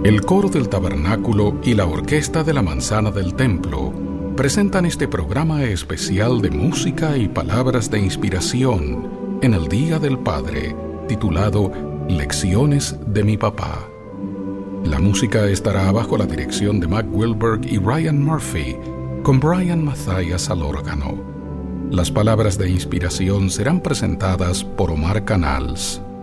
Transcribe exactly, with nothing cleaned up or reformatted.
El coro del tabernáculo y la orquesta de la manzana del templo presentan este programa especial de música y palabras de inspiración en el Día del Padre, titulado Lecciones de mi papá. La música estará bajo la dirección de Mac Wilberg y Ryan Murphy, con Brian Mathias al órgano. Las palabras de inspiración serán presentadas por Omar Canals.